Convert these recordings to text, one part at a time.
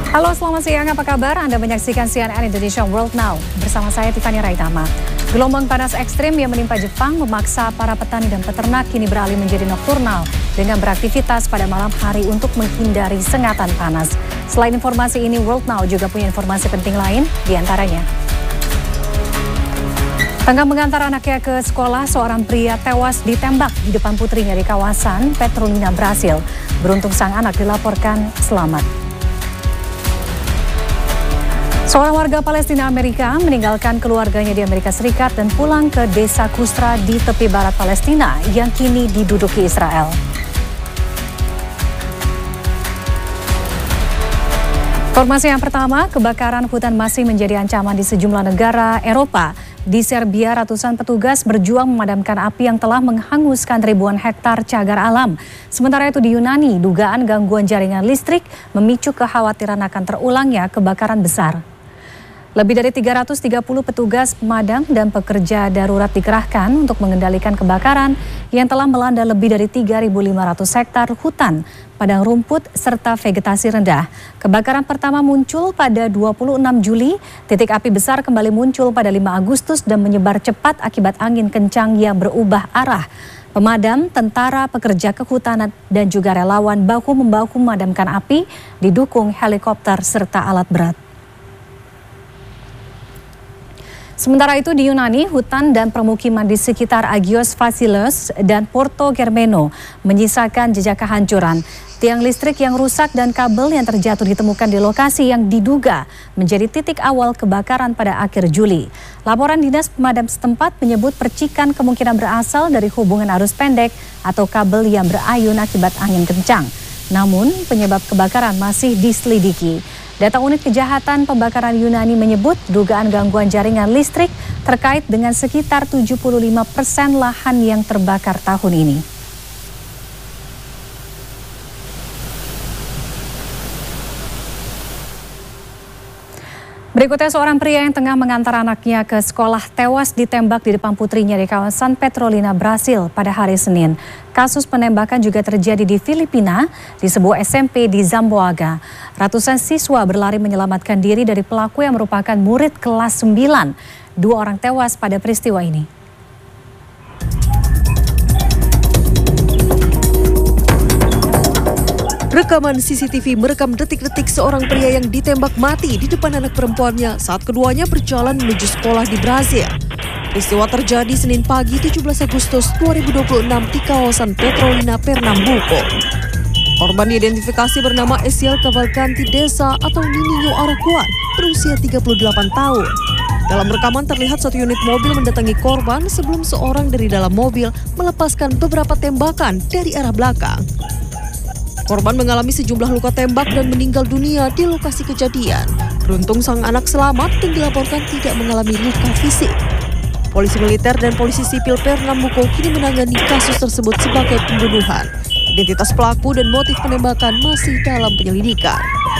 Halo, selamat siang. Apa kabar? Anda menyaksikan CNN Indonesia World Now. Bersama saya Tiffany Raitama. Gelombang panas ekstrim yang menimpa Jepang memaksa para petani dan peternak kini beralih menjadi nokturnal dengan beraktivitas pada malam hari untuk menghindari sengatan panas. Selain informasi ini, World Now juga punya informasi penting lain, diantaranya. Tengah mengantar anaknya ke sekolah, seorang pria tewas ditembak di depan putrinya di kawasan Petrolina, Brasil. Beruntung sang anak dilaporkan selamat. Seorang warga Palestina Amerika meninggalkan keluarganya di Amerika Serikat dan pulang ke desa Kusra di tepi barat Palestina yang kini diduduki Israel. Informasi yang pertama, kebakaran hutan masih menjadi ancaman di sejumlah negara Eropa. Di Serbia, ratusan petugas berjuang memadamkan api yang telah menghanguskan ribuan hektar cagar alam. Sementara itu di Yunani, dugaan gangguan jaringan listrik memicu kekhawatiran akan terulangnya kebakaran besar. Lebih dari 330 petugas pemadam dan pekerja darurat dikerahkan untuk mengendalikan kebakaran yang telah melanda lebih dari 3.500 hektar hutan, padang rumput, serta vegetasi rendah. Kebakaran pertama muncul pada 26 Juli, titik api besar kembali muncul pada 5 Agustus dan menyebar cepat akibat angin kencang yang berubah arah. Pemadam, tentara, pekerja kehutanan, dan juga relawan bahu-membahu memadamkan api, didukung helikopter serta alat berat. Sementara itu di Yunani, hutan dan permukiman di sekitar Agios Vasileios dan Porto Germeno menyisakan jejak kehancuran. Tiang listrik yang rusak dan kabel yang terjatuh ditemukan di lokasi yang diduga menjadi titik awal kebakaran pada akhir Juli. Laporan dinas pemadam setempat menyebut percikan kemungkinan berasal dari hubungan arus pendek atau kabel yang berayun akibat angin kencang. Namun penyebab kebakaran masih diselidiki. Data unit kejahatan pembakaran Yunani menyebut dugaan gangguan jaringan listrik terkait dengan sekitar 75% lahan yang terbakar tahun ini. Berikutnya, seorang pria yang tengah mengantar anaknya ke sekolah tewas ditembak di depan putrinya di kawasan Petrolina, Brasil pada hari Senin. Kasus penembakan juga terjadi di Filipina, di sebuah SMP di Zamboanga. Ratusan siswa berlari menyelamatkan diri dari pelaku yang merupakan murid kelas 9. 2 orang tewas pada peristiwa ini. Rekaman CCTV merekam detik-detik seorang pria yang ditembak mati di depan anak perempuannya saat keduanya berjalan menuju sekolah di Brasil. Peristiwa terjadi Senin pagi 17 Agustus 2026 di kawasan Petrolina, Pernambuco. Korban diidentifikasi bernama Esiel Cavalcanti Desa atau Nininho Arakuan, berusia 38 tahun. Dalam rekaman terlihat satu unit mobil mendatangi korban sebelum seorang dari dalam mobil melepaskan beberapa tembakan dari arah belakang. Korban mengalami sejumlah luka tembak dan meninggal dunia di lokasi kejadian. Beruntung sang anak selamat dan dilaporkan tidak mengalami luka fisik. Polisi militer dan polisi sipil Pernambuco kini menangani kasus tersebut sebagai pembunuhan. Identitas pelaku dan motif penembakan masih dalam penyelidikan.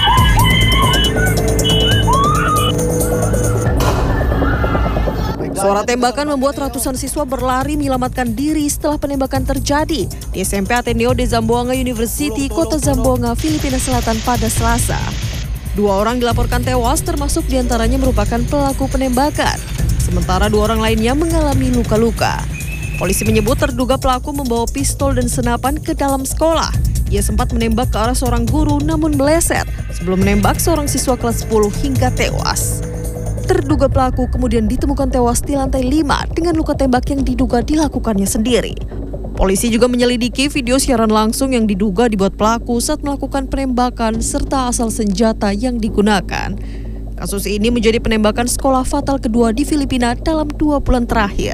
Suara tembakan membuat ratusan siswa berlari menyelamatkan diri setelah penembakan terjadi di SMP Ateneo de Zamboanga University, kota Zamboanga, Filipina Selatan pada Selasa. 2 orang dilaporkan tewas, termasuk diantaranya merupakan pelaku penembakan. Sementara 2 orang lainnya mengalami luka-luka. Polisi menyebut terduga pelaku membawa pistol dan senapan ke dalam sekolah. Ia sempat menembak ke arah seorang guru namun meleset sebelum menembak seorang siswa kelas 10 hingga tewas. Terduga pelaku kemudian ditemukan tewas di lantai 5 dengan luka tembak yang diduga dilakukannya sendiri. Polisi juga menyelidiki video siaran langsung yang diduga dibuat pelaku saat melakukan penembakan serta asal senjata yang digunakan. Kasus ini menjadi penembakan sekolah fatal kedua di Filipina dalam 2 bulan terakhir.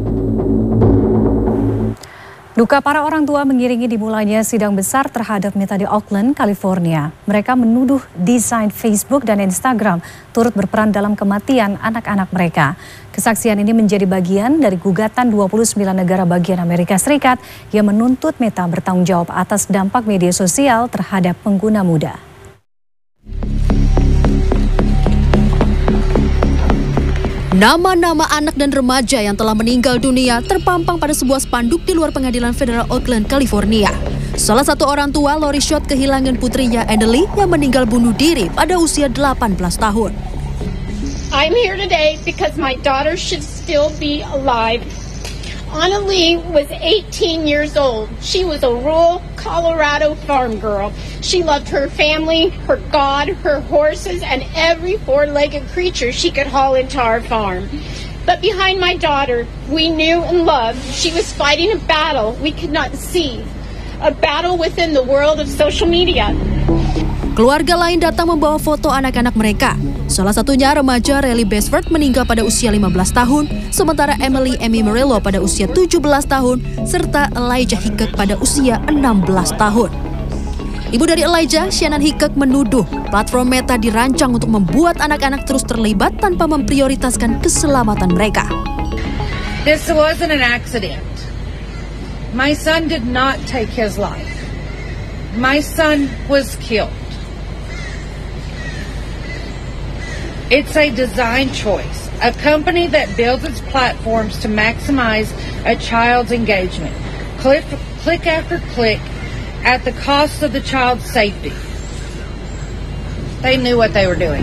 Duka para orang tua mengiringi dimulainya sidang besar terhadap Meta di Oakland, California. Mereka menuduh desain Facebook dan Instagram turut berperan dalam kematian anak-anak mereka. Kesaksian ini menjadi bagian dari gugatan 29 negara bagian Amerika Serikat yang menuntut Meta bertanggung jawab atas dampak media sosial terhadap pengguna muda. Nama-nama anak dan remaja yang telah meninggal dunia terpampang pada sebuah spanduk di luar Pengadilan Federal Oakland, California. Salah satu orang tua Lori Schott kehilangan putrinya Annalie yang meninggal bunuh diri pada usia 18 tahun. I'm here today because my daughter should still be alive. Annalie was 18 years old. She was a rural Colorado farm girl. She loved her family, her God, her horses, and every four-legged creature she could haul into our farm. But behind my daughter, we knew and loved she was fighting a battle we could not see. A battle within the world of social media. Keluarga lain datang membawa foto anak-anak mereka. Salah satunya remaja Riley Basford meninggal pada usia 15 tahun, sementara Emily Amy Murillo pada usia 17 tahun, serta Elijah Hickok pada usia 16 tahun. Ibu dari Elijah, Shannon Hickok, menuduh platform Meta dirancang untuk membuat anak-anak terus terlibat tanpa memprioritaskan keselamatan mereka. This wasn't an accident. My son did not take his life. My son was killed. It's a design choice. A company that builds its platforms to maximize a child's engagement. Click after click at the cost of the child's safety. They knew what they were doing.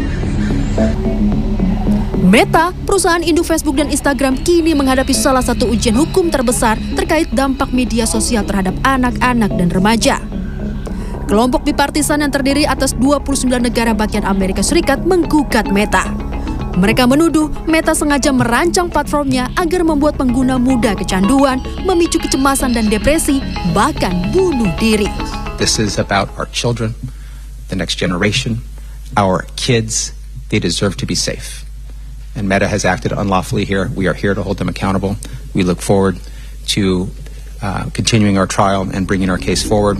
Meta, perusahaan induk Facebook dan Instagram, kini menghadapi salah satu ujian hukum terbesar terkait dampak media sosial terhadap anak-anak dan remaja. Kelompok bipartisan yang terdiri atas 29 negara bagian Amerika Serikat menggugat Meta. Mereka menuduh Meta sengaja merancang platformnya agar membuat pengguna muda kecanduan, memicu kecemasan dan depresi, bahkan bunuh diri. This is about our children, the next generation, our kids. They deserve to be safe. And Meta has acted unlawfully here. We are here to hold them accountable. We look forward to continuing our trial and bringing our case forward.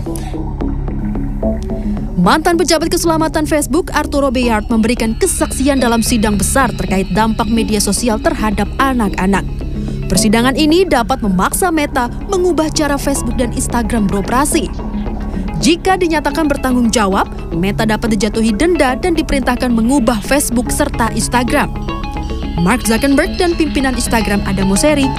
Mantan pejabat keselamatan Facebook, Arturo Bayard, memberikan kesaksian dalam sidang besar terkait dampak media sosial terhadap anak-anak. Persidangan ini dapat memaksa Meta mengubah cara Facebook dan Instagram beroperasi. Jika dinyatakan bertanggung jawab, Meta dapat dijatuhi denda dan diperintahkan mengubah Facebook serta Instagram. Mark Zuckerberg dan pimpinan Instagram Adam Mosseri